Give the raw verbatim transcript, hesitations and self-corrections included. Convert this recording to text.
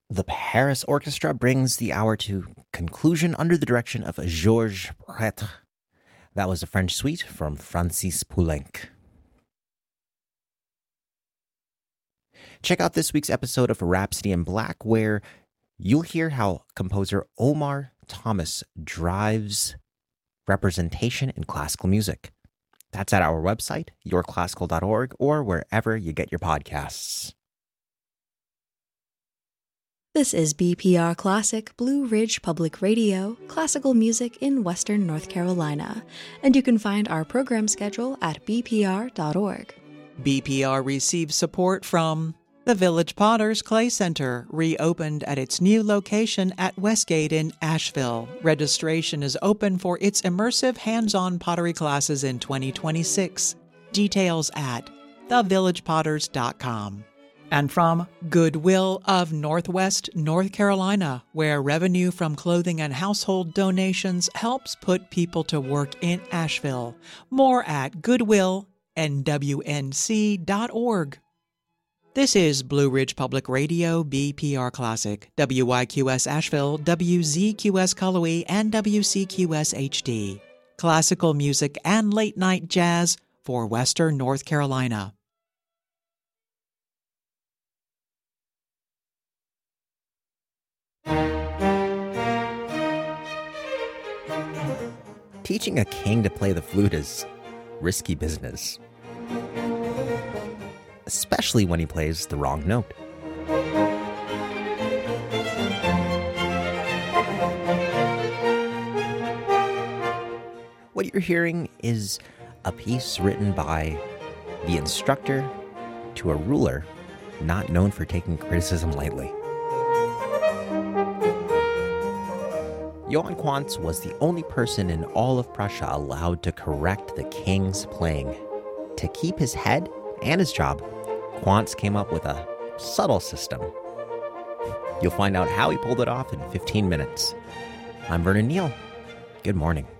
The Paris Orchestra brings the hour to conclusion under the direction of Georges Prêtre. That was a French suite from Francis Poulenc. Check out this week's episode of Rhapsody in Black, where you'll hear how composer Omar Thomas drives representation in classical music. That's at our website, your classical dot org, or wherever you get your podcasts. This is B P R Classic, Blue Ridge Public Radio, classical music in Western North Carolina, and you can find our program schedule at b p r dot org. B P R receives support from the Village Potters Clay Center, reopened at its new location at Westgate in Asheville. Registration is open for its immersive hands-on pottery classes in twenty twenty-six. Details at the village potters dot com. And from Goodwill of Northwest North Carolina, where revenue from clothing and household donations helps put people to work in Asheville. More at goodwill n w n c dot org. This is Blue Ridge Public Radio, B P R Classic, W Y Q S Asheville, W Z Q S Cullowhee, and W C Q S H D. Classical music and late-night jazz for Western North Carolina. Teaching a king to play the flute is risky business, especially when he plays the wrong note. What you're hearing is a piece written by the instructor to a ruler not known for taking criticism lightly. Johann Quantz was the only person in all of Prussia allowed to correct the king's playing. To keep his head and his job, Quantz came up with a subtle system. You'll find out how he pulled it off in fifteen minutes. I'm Vernon Neal. Good morning.